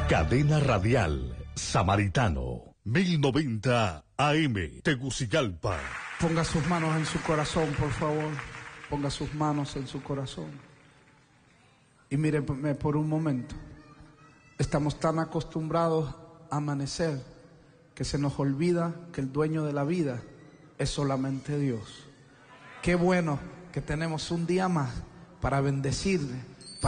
Cadena Radial Samaritano 1090 AM Tegucigalpa. Ponga sus manos en su corazón, por favor. Ponga sus manos en su corazón. Y míreme por un momento. Estamos tan acostumbrados a amanecer que se nos olvida que el dueño de la vida es solamente Dios. Qué bueno que tenemos un día más para bendecirle